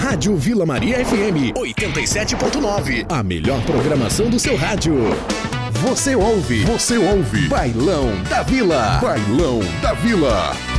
Rádio Vila Maria FM 87.9. A melhor programação do seu rádio. Você ouve Bailão da Vila. Bailão da Vila.